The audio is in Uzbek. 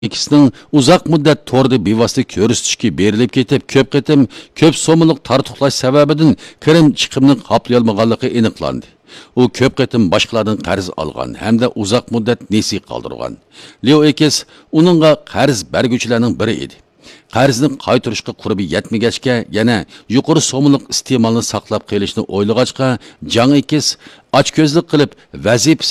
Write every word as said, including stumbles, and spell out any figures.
İkisining uzoq muddat to'rda bevosita ko'rsatishga berilib ketib, ko'p qitim ko'p so'mliq tartuqlash sababidan kirim chiqimni qoplay olmaganligi aniqlandi. U ko'p qitim boshqalardan qarz olgan hamda uzoq muddat nesi qoldirgan. Leo Ekes uningga qarz berguvchilarning biri edi. Qarzni qaytarishga qurbi yetmagachga yana yuqori so'mliq iste'molni saqlab qolishni o'ylagachqa Jang Ekes ochko'zlik qilib vazifasi